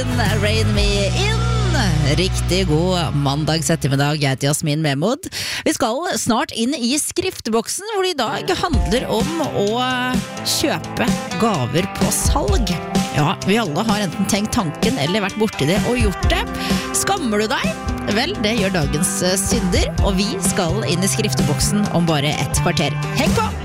Queen, Rain Me In. Riktig god mandags ettermiddag. Jeg heter Jasmin Memod. Vi skal snart inn i skrifteboksen, hvor det i dag handler om å kjøpe gaver på salg. Ja, vi alle har enten tenkt tanken eller vært borti det og gjort det. Skammer du deg? Vel, det gjør dagens synder, og vi skal inn i skrifteboksen om bare et kvarter. Heng på!